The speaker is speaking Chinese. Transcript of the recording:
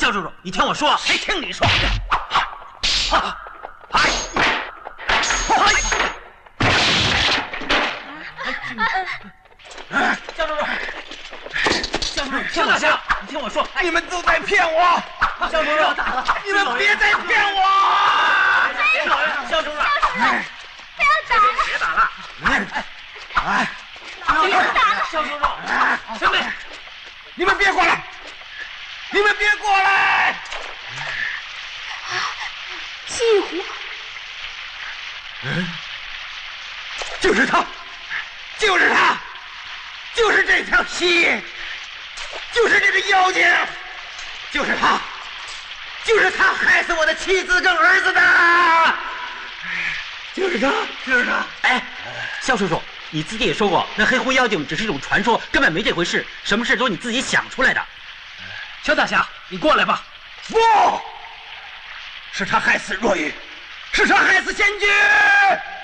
肖叔叔，你听我说， 谁听你说？ 肖叔叔，肖叔叔，肖大侠，你听我说， 你们都在骗我！ 肖叔叔打了， 你们别再骗我！ 肖叔叔， 不要打了！ 别打了！哎， 不要打了！ 肖叔叔，小美， 你们别过来！你们别过来！ 西湖， 就是他，就是他，就是这条溪，就是这个妖精，就是他，就是他害死我的妻子跟儿子的，就是他，就是他。 哎，肖叔叔，你自己也说过，那黑狐妖精只是一种传说，根本没这回事，什么事都是你自己想出来的。肖大侠，你过来吧。 不，是他害死若雨，是他害死仙君。